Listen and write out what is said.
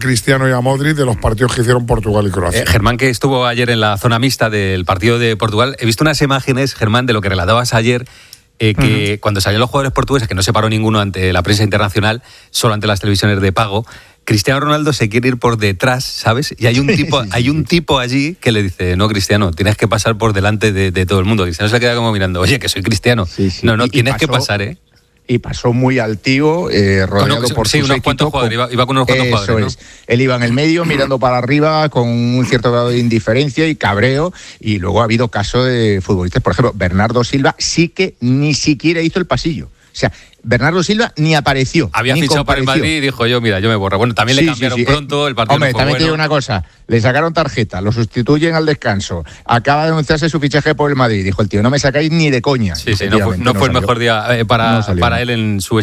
Cristiano y a Modric de los partidos que hicieron Portugal y Croacia. Germán, que estuvo ayer en la zona mixta del partido de Portugal, he visto unas imágenes, Germán, de lo que relatabas ayer, que cuando salieron los jugadores portugueses, que no se paró ninguno ante la prensa internacional, solo ante las televisiones de pago, Cristiano Ronaldo se quiere ir por detrás, ¿sabes? Y hay un tipo allí que le dice, no, Cristiano, tienes que pasar por delante de todo el mundo. Cristiano se queda como mirando, oye, que soy Cristiano. No, tienes que pasar, ¿eh? Y pasó muy altivo, rodeado por su unos cuantos jugadores, iba con unos cuantos jugadores, ¿no? Él iba en el medio, mirando para arriba, con un cierto grado de indiferencia y cabreo, y luego ha habido casos de futbolistas, por ejemplo, Bernardo Silva sí que ni siquiera hizo el pasillo. O sea, Bernardo Silva ni apareció. Había fichado para el Madrid y dijo yo me borro. Bueno, también le cambiaron pronto, el partido. Hombre, no fue también bueno. te digo una cosa, le sacaron tarjeta, lo sustituyen al descanso, acaba de anunciarse su fichaje por el Madrid. Dijo el tío, no me sacáis ni de coña. Sí, no fue el mejor día para él en su